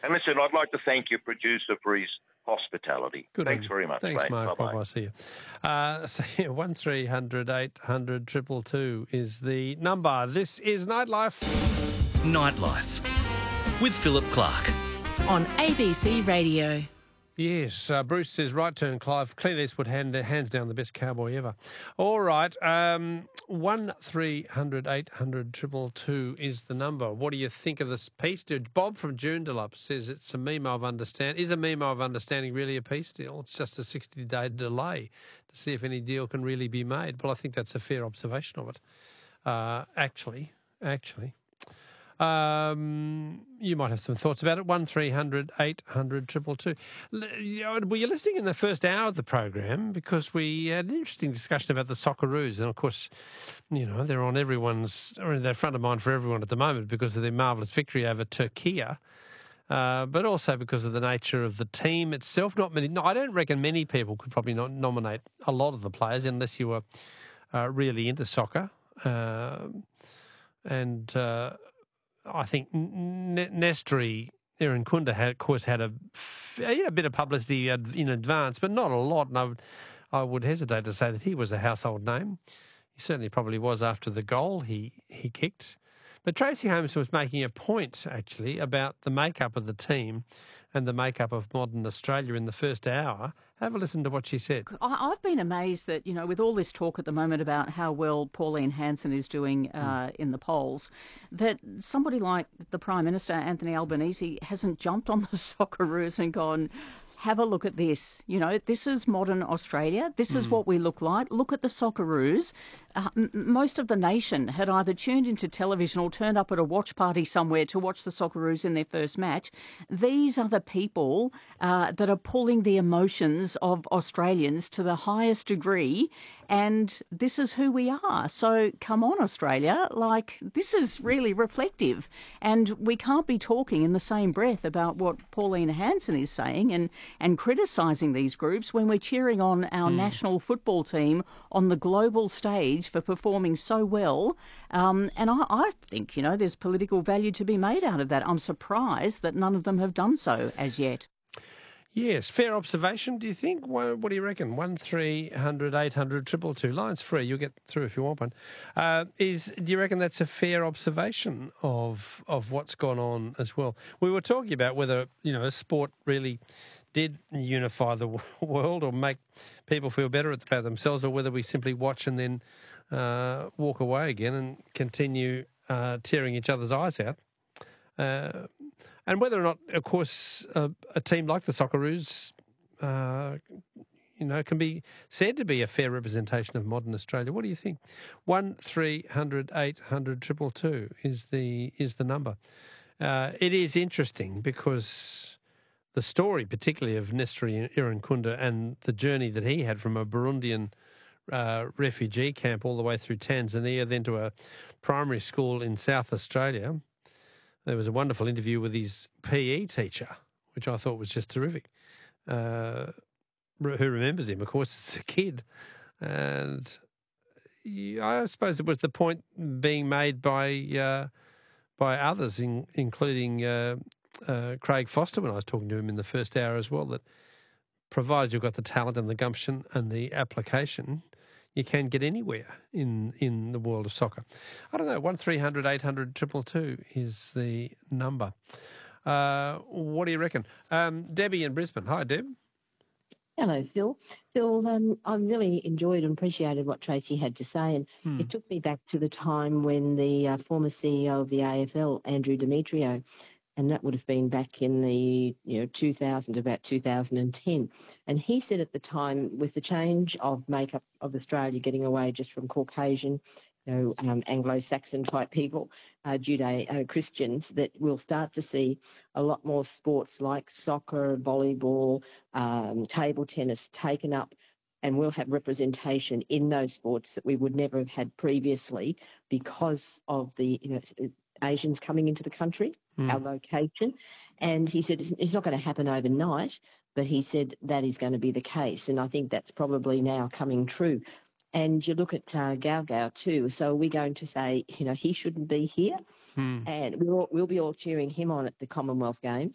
And listen, I'd like to thank your producer for his hospitality. Good. Thanks very much. Thanks, mate. Mark. Bye-bye. I'll see you. So, yeah, 1300 800 222 is the number. This is Nightlife. Nightlife with Philip Clark on ABC Radio. Yes, Bruce says, right turn, Clive. Clint Eastwood, hands down the best cowboy ever. All right, 1300 800 222 is the number. What do you think of this piece? Bob from Joondalup says it's a memo of understanding. Is a memo of understanding really a peace deal? It's just a 60-day delay to see if any deal can really be made. Well, I think that's a fair observation of it, actually. You might have some thoughts about it. 1300 800 222. Were you listening in the first hour of the program? Because we had an interesting discussion about the Socceroos, and of course, you know, they're on they're front of mind for everyone at the moment because of their marvellous victory over Turkey, but also because of the nature of the team itself. I don't reckon many people could probably not nominate a lot of the players unless you were really into soccer, I think Nestori Irankunda had a bit of publicity in advance, but not a lot. And I would hesitate to say that he was a household name. He certainly probably was after the goal he kicked. But Tracy Holmes was making a point, actually, about the makeup of the team and the makeup of modern Australia in the first hour. Have a listen to what she said. I've been amazed that, you know, with all this talk at the moment about how well Pauline Hanson is doing in the polls, that somebody like the Prime Minister, Anthony Albanese, hasn't jumped on the Socceroos and gone, have a look at this. You know, this is modern Australia. This is what we look like. Look at the Socceroos. Most of the nation had either tuned into television or turned up at a watch party somewhere to watch the Socceroos in their first match. These are the people that are pulling the emotions of Australians to the highest degree, and this is who we are. So come on, Australia, like, this is really reflective, and we can't be talking in the same breath about what Pauline Hanson is saying and criticising these groups when we're cheering on our national football team on the global stage for performing so well. And I think, you know, there's political value to be made out of that. I'm surprised that none of them have done so as yet. Yes, fair observation, do you think? What do you reckon? 1300 800 222. Line's free. You'll get through if you want one. Do you reckon that's a fair observation of what's gone on as well? We were talking about whether, you know, sport really did unify the world or make people feel better about themselves, or whether we simply watch and then walk away again and continue tearing each other's eyes out. And whether or not, of course, a team like the Socceroos, can be said to be a fair representation of modern Australia. What do you think? 1300 800 222 is the number. It is interesting because the story, particularly of Nestori Irankunda and the journey that he had from a Burundian refugee camp all the way through Tanzania, then to a primary school in South Australia. There was a wonderful interview with his PE teacher, which I thought was just terrific. Who remembers him? Of course, it's a kid. And I suppose it was the point being made by others, including Craig Foster, when I was talking to him in the first hour as well, that provided you've got the talent and the gumption and the application, you can get anywhere in the world of soccer. I don't know, 1300 800 222 is the number. What do you reckon? Debbie in Brisbane. Hi, Deb. Hello, Phil. Phil, I really enjoyed and appreciated what Tracy had to say, and it took me back to the time when the former CEO of the AFL, Andrew Demetrio, and that would have been back in the 2000 to about 2010. And he said at the time, with the change of makeup of Australia getting away just from Caucasian, Anglo-Saxon type people, Judeo-Christians, that we'll start to see a lot more sports like soccer, volleyball, table tennis taken up, and we'll have representation in those sports that we would never have had previously because of the Asians coming into the country, our location. And he said it's not going to happen overnight, but he said that is going to be the case. And I think that's probably now coming true. And you look at Gaugao too. So are we going to say, he shouldn't be here? And we'll be all cheering him on at the Commonwealth Games.